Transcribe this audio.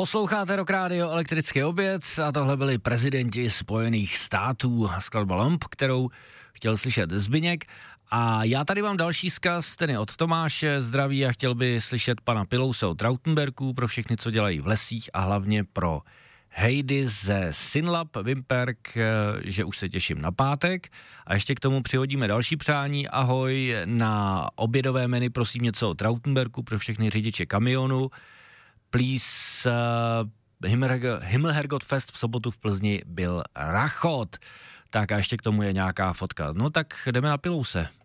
Posloucháte Rock Radio Elektrický oběd a tohle byli prezidenti Spojených států a skladba Lamp, kterou chtěl slyšet Zbyněk. A já tady mám další vzkaz, ten je od Tomáše, zdraví a chtěl by slyšet pana Pilouse od Rautenbergů pro všechny, co dělají v lesích a hlavně pro Heidi ze Synlab Vimperk, že už se těším na pátek. A ještě k tomu přihodíme další přání. Ahoj, na obědové menu prosím něco od Rautenbergů pro všechny řidiče kamionu. Please, Himmelhergot Fest v sobotu v Plzni byl rachot. Tak a ještě k tomu je nějaká fotka. No tak jdeme na Pilouse.